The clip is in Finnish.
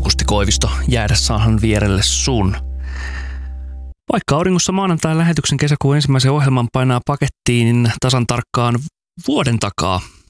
Aukusti Koivisto jäädä saahan vierelle sun. Vaikka auringossa maanantain lähetyksen kesäkuun ensimmäisen ohjelman painaa pakettiin tasan tarkkaan vuoden takaa,